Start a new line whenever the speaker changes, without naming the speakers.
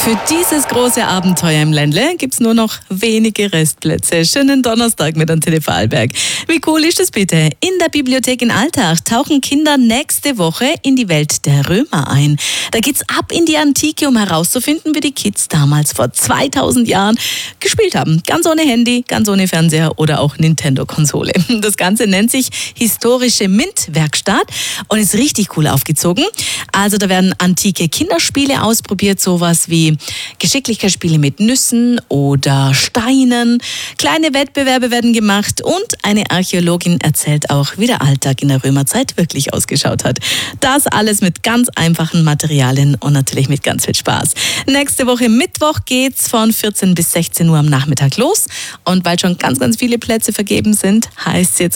Für dieses große Abenteuer im Ländle gibt's nur noch wenige Restplätze. Schönen Donnerstag mit Antenne Vorarlberg. Wie cool ist das bitte? In der Bibliothek in Altach tauchen Kinder nächste Woche in die Welt der Römer ein. Da geht's ab in die Antike, um herauszufinden, wie die Kids damals vor 2000 Jahren gespielt haben. Ganz ohne Handy, ganz ohne Fernseher oder auch Nintendo-Konsole. Das Ganze nennt sich Historische MINT-Werkstatt und ist richtig cool aufgezogen. Also da werden antike Kinderspiele ausprobiert, sowas wie Geschicklichkeitsspiele mit Nüssen oder Steinen. Kleine Wettbewerbe werden gemacht und eine Archäologin erzählt auch, wie der Alltag in der Römerzeit wirklich ausgeschaut hat. Das alles mit ganz einfachen Materialien und natürlich mit ganz viel Spaß. Nächste Woche Mittwoch geht's von 14 bis 16 Uhr am Nachmittag los. Und weil schon ganz viele Plätze vergeben sind, heißt es jetzt